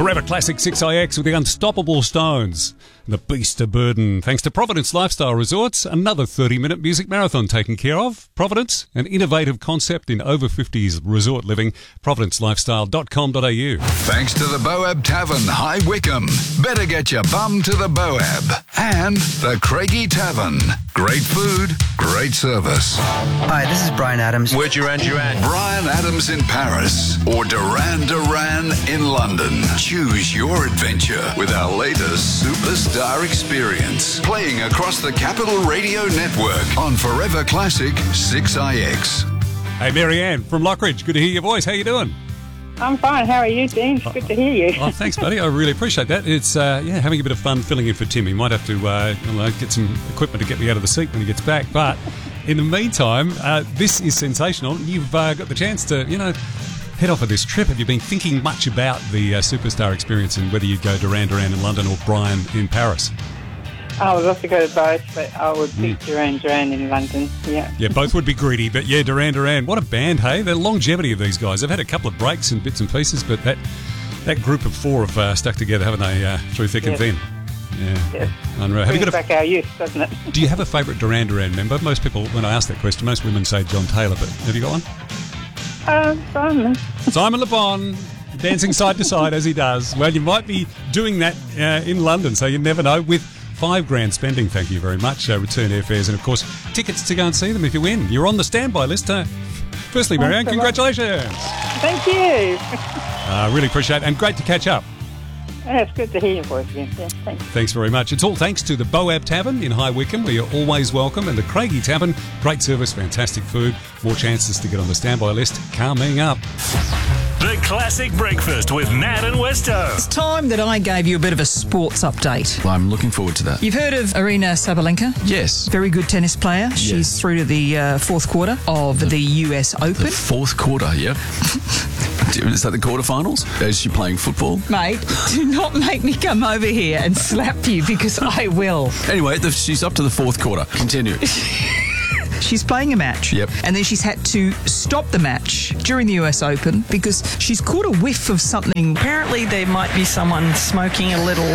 Forever Classic 6IX with the Unstoppable Stones. The Beast of Burden. Thanks to Providence Lifestyle Resorts, another 30-minute music marathon taken care of. Providence, an innovative concept in over 50s resort living. providencelifestyle.com.au. Thanks to the Boab Tavern, High Wycombe. Better get your bum to the Boab. And the Craigie Tavern. Great food, great service. Hi, this is Brian Adams. We're Duran Duran. Brian Adams in Paris or Duran Duran in London. Choose your adventure with our latest Superstar Experience. Playing across the Capital Radio Network on Forever Classic 6IX. Hey, Marianne from Lockridge. Good to hear your voice. How you doing? I'm fine. How are you, Dean? It's good to hear you. Oh, thanks, buddy. I really appreciate that. It's having a bit of fun filling in for Tim. He might have to get some equipment to get me out of the seat when he gets back. But in the meantime, this is sensational. You've got the chance to, head off of this trip. Have you been thinking much about the Superstar Experience and whether you'd go Duran Duran in London or Brian in Paris? I would love to go to both, but I would pick Duran Duran in London, yeah. Yeah, both would be greedy, but yeah, Duran Duran. What a band, hey? The longevity of these guys. They've had a couple of breaks and bits and pieces, but that group of four have stuck together, haven't they, through thick and thin? Yeah. Yes. Unreal. Brings back our youth, doesn't it? Do you have a favourite Duran Duran member? Most people, when I ask that question, most women say John Taylor, but have you got one? Simon Le Bon, dancing side to side as he does. Well, you might be doing that in London, so you never know. With $5,000 spending, thank you very much. Return airfares and, of course, tickets to go and see them if you win. You're on the standby list. Firstly, Marianne, congratulations. Thank you. Really appreciate it, and great to catch up. Yeah, it's good to hear your voice again. Yeah, thanks. Thanks very much. It's all thanks to the Boab Tavern in High Wycombe, where you're always welcome, and the Craigie Tavern. Great service, fantastic food, more chances to get on the standby list coming up. The Classic Breakfast with Nat and Westo. It's time that I gave you a bit of a sports update. Well, I'm looking forward to that. You've heard of Aryna Sabalenka? Yes. Very good tennis player. Yes. She's through to the fourth quarter of the US Open. The fourth quarter, yep. Is that the quarterfinals? Is she playing football? Mate, do not make me come over here and slap you, because I will. Anyway, she's up to the fourth quarter. Continue. She's playing a match. Yep. And then she's had to stop the match during the US Open because she's caught a whiff of something. Apparently there might be someone smoking a little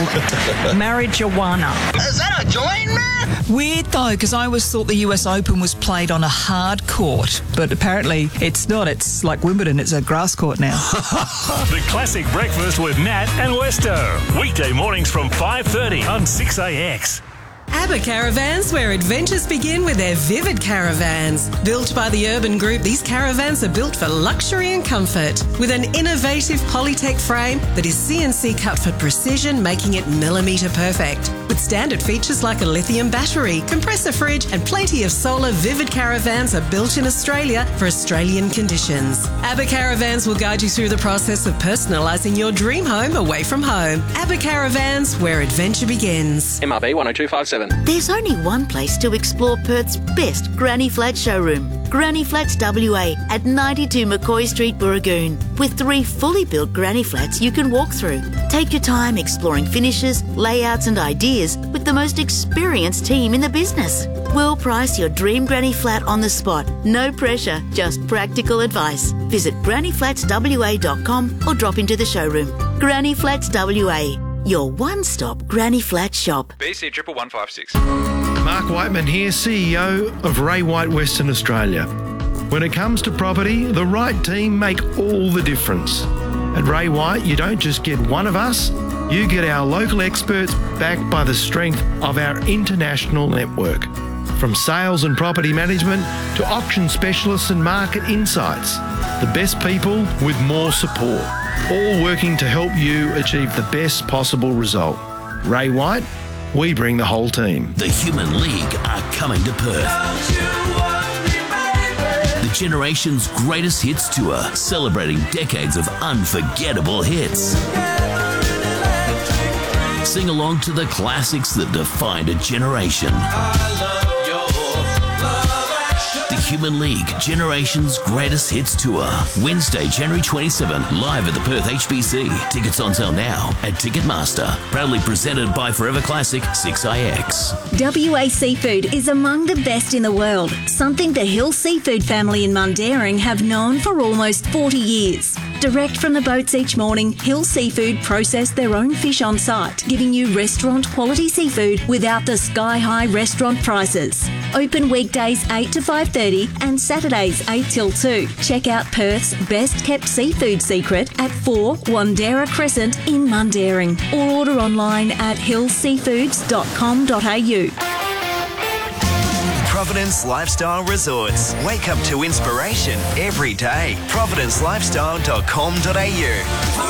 marijuana. Is that a joint, man? Weird though, because I always thought the US Open was played on a hard court, but apparently it's not. It's like Wimbledon. It's a grass court now. The Classic Breakfast with Nat and Westo. Weekday mornings from 5:30 on 6AX. ABBA Caravans, where adventures begin with their Vivid Caravans. Built by the Urban Group, these caravans are built for luxury and comfort. With an innovative Polytech frame that is CNC cut for precision, making it millimetre perfect. With standard features like a lithium battery, compressor fridge and plenty of solar, Vivid Caravans are built in Australia for Australian conditions. ABBA Caravans will guide you through the process of personalising your dream home away from home. ABBA Caravans, where adventure begins. MRB 10257. There's only one place to explore Perth's best Granny Flat showroom. Granny Flats WA at 92 McCoy Street, Burragoon. With 3 fully built granny flats you can walk through. Take your time exploring finishes, layouts and ideas with the most experienced team in the business. We'll price your dream granny flat on the spot. No pressure, just practical advice. Visit grannyflatswa.com or drop into the showroom. Granny Flats WA. Your one-stop Granny Flat shop. BC 11156. Mark Whiteman here, CEO of Ray White Western Australia. When it comes to property, the right team make all the difference. At Ray White, you don't just get one of us, you get our local experts backed by the strength of our international network. From sales and property management to auction specialists and market insights. The best people with more support. All working to help you achieve the best possible result. Ray White, we bring the whole team. The Human League are coming to Perth. The Generation's Greatest Hits Tour, celebrating decades of unforgettable hits. Sing along to the classics that defined a generation. The Human League Generation's Greatest Hits Tour. Wednesday, January 27, live at the Perth HBC. Tickets on sale now at Ticketmaster. Proudly presented by Forever Classic 6IX. WA Seafood is among the best in the world, something the Hill Seafood family in Mundaring have known for almost 40 years. Direct from the boats each morning, Hill Seafood process their own fish on site, giving you restaurant quality seafood without the sky-high restaurant prices. Open weekdays 8 to 5:30 and Saturdays 8 till 2. Check out Perth's best-kept seafood secret at 4 Wandera Crescent in Mundaring, or order online at hillseafoods.com.au. Providence Lifestyle Resorts. Wake up to inspiration every day. providencelifestyle.com.au.